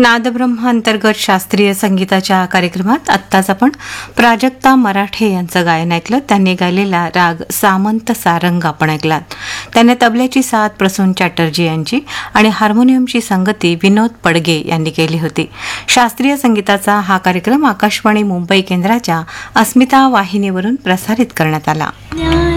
नादब्रह्म अंतर्गत शास्त्रीय संगीताच्या कार्यक्रमात आत्ताच आपण प्राजक्ता मराठे यांचं गायन ऐकलं. त्यांनी गायलेला राग सामंत सारंग आपण ऐकलात. त्याने तबल्याची साथ प्रसून चॅटर्जी यांची आणि हार्मोनियमची संगती विनोद पडगे यांनी केली होती. शास्त्रीय संगीताचा हा कार्यक्रम आकाशवाणी मुंबई केंद्राच्या अस्मिता वाहिनीवरून प्रसारित करण्यात आला.